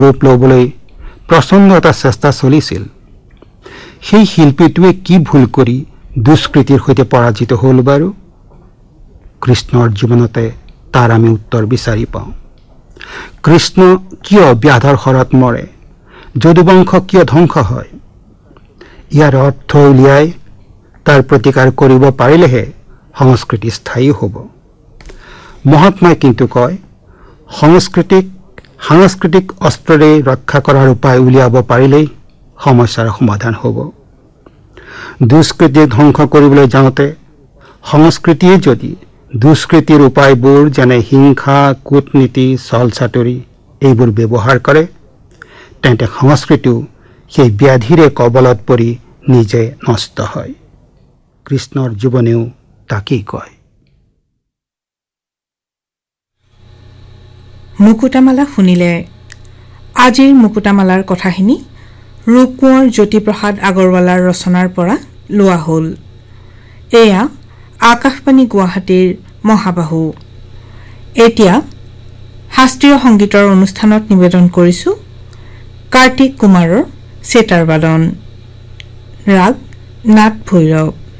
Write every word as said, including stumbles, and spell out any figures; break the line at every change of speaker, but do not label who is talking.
ৰূপ ল'বলৈ প্ৰচণ্ড এটা চেষ্টা চলিছিল। সেই শিল্পীটোৱে কি ভুল কৰি দুষ্কৃতিৰ সৈতে পৰাজিত হ'ল বাৰু? কৃষ্ণৰ জীৱনতে তাৰ আমি উত্তৰ বিচাৰি পাওঁ। কৃষ্ণ কিয় ব্যাধৰ শৰত মৰে? যদুবংশ কিয় ধ্বংস হয়? ইয়াৰ অৰ্থ উলিয়াই তাৰ প্ৰতিকাৰ কৰিব পাৰিলেহে সংস্কৃতি স্থায়ী হ'ব। মহাত্মাই কিন্তু কয়, সংস্কৃতিক সাংস্কৃতিক অস্ত্ৰৰে ৰক্ষা কৰাৰ উপায় উলিয়াব পাৰিলেই সমস্যাৰ সমাধান হ'ব। দুষ্কৃতিক ধ্বংস কৰিবলৈ যাওঁতে সংস্কৃতিয়ে যদি দুষ্কৃতিৰ উপায়বোৰ যেনে হিংসা, কূটনীতি, ছল চাতুৰি এইবোৰ ব্যৱহাৰ কৰে, তেন্তে সংস্কৃতিও সেই ব্যাধিৰে কবলত পৰি নিজে নষ্ট হয়। কৃষ্ণৰ জীৱনেও তাকেই কয়।
মুকুতামালা শুনিলে। আজিৰ মুকুতামালাৰ কথাখিনি ৰূপকোঁৱৰ জ্যোতিপ্ৰসাদ আগৰৱালাৰ ৰচনাৰ পৰা লোৱা হ'ল। এয়া আকাশবাণী গুৱাহাটীৰ মহাবাহু। এতিয়া শাস্ত্ৰীয় সংগীতৰ অনুষ্ঠানত নিবেদন কৰিছোঁ কাৰ্তিক কুমাৰৰ চেতাৰবাদন, ৰাগ নাট ভৈৰৱ।